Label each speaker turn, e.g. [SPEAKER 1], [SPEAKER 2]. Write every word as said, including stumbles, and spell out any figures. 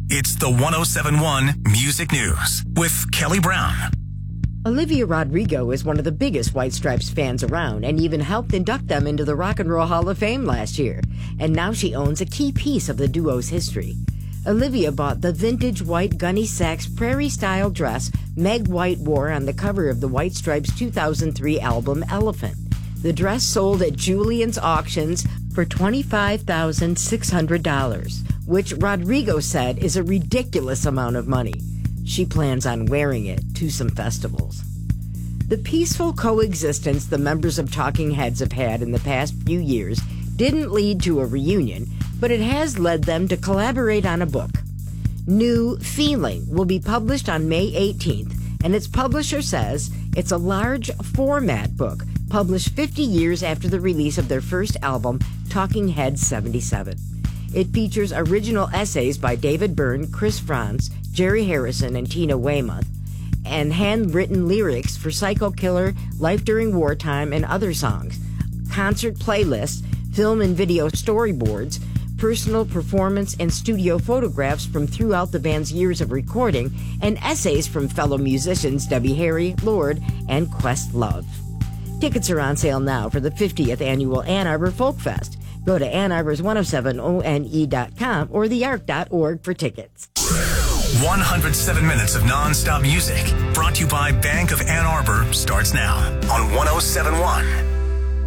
[SPEAKER 1] It's the one oh seven point one Music News with Kelly Brown.
[SPEAKER 2] Olivia Rodrigo is one of the biggest White Stripes fans around and even helped induct them into the Rock and Roll Hall of Fame last year. And now she owns a key piece of the duo's history. Olivia bought the vintage white Gunny Sacks prairie-style dress Meg White wore on the cover of the White Stripes two thousand three album Elephant. The dress sold at Julien's auctions for twenty-five thousand six hundred dollars, which Rodrigo said is a ridiculous amount of money. She plans on wearing it to some festivals. The peaceful coexistence the members of Talking Heads have had in the past few years didn't lead to a reunion, but it has led them to collaborate on a book. New Feeling will be published on May eighteenth, and its publisher says it's a large format book published fifty years after the release of their first album, Talking Heads seventy-seven. It features original essays by David Byrne, Chris Frantz, Jerry Harrison, and Tina Weymouth, and handwritten lyrics for Psycho Killer, Life During Wartime, and other songs, concert playlists, film and video storyboards, personal performance and studio photographs from throughout the band's years of recording, and essays from fellow musicians Debbie Harry, Lord, and Questlove. Tickets are on sale now for the fiftieth Annual Ann Arbor Folk Fest. Go to Ann Arbor's one oh seven one dot com or the arc dot org for tickets.
[SPEAKER 1] one hundred seven minutes of non-stop music brought to you by Bank of Ann Arbor starts now on one oh seven point one